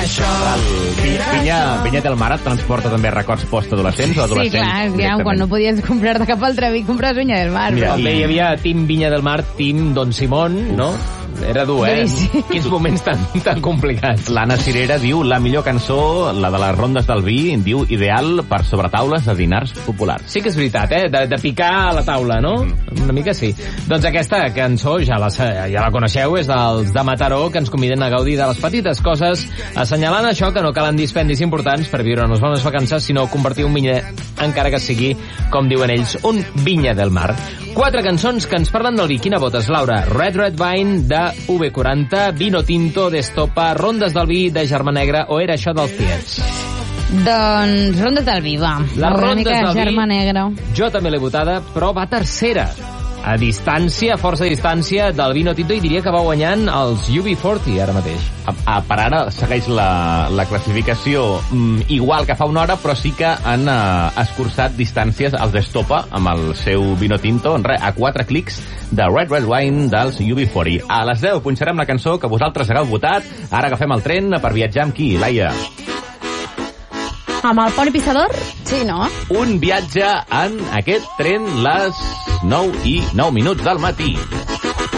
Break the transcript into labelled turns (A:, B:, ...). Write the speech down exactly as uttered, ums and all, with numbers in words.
A: El Vinya, Vinya del Mar et transporta també records postadolescents o adolescents?
B: Sí, clar, clar, quan no podies comprar-te cap altre vi, compres Vinya del Mar.
C: Mira, i... hi havia Team Vinya del Mar, Team Don Simón, Uf. no? Era dur, eh?
B: Sí, sí.
C: Quins moments tan, tan complicats.
A: L'Anna Cirera diu la millor cançó, la de les rondes del vi, diu ideal per sobretaules de dinars populars.
C: Sí que és veritat, eh? De, de picar a la taula, no? Mm. Una mica sí. Doncs aquesta cançó, ja la, ja la coneixeu, és dels de Mataró, que ens conviden a gaudir de les petites coses, assenyalant això que no calen dispendis importants per viure unes bones vacances, sinó convertir un vinya, encara que sigui, com diuen ells, un Vinya del Mar. Quatre cançons que ens parlen del vi. Quina votes, Laura? Red Red Wine, de U V quaranta, Vino Tinto, d'Estopa, Rondes del vi, de Germà Negra, o era això dels Tiets?
B: Doncs Rondes del vi, va.
C: La Rondes del vi,
B: Germà Negra.
C: Jo també l'he votada, però va tercera. A distància, a força distància del Vino Tinto, i diria que va guanyant els U B quaranta ara mateix.
A: A, a, per ara segueix la, la classificació mm, igual que fa una hora, però sí que han uh, escurçat distàncies als d'Estopa amb el seu Vino Tinto en re, a quatre clics de Red Red Wine dels U B quaranta. A les deu punxarem la cançó que vosaltres hagueu votat. Ara agafem el tren per viatjar amb qui, Laia?
B: Amb el Poni Pissador? Sí, no?
A: Un viatge en aquest tren les nou i nou minuts del matí.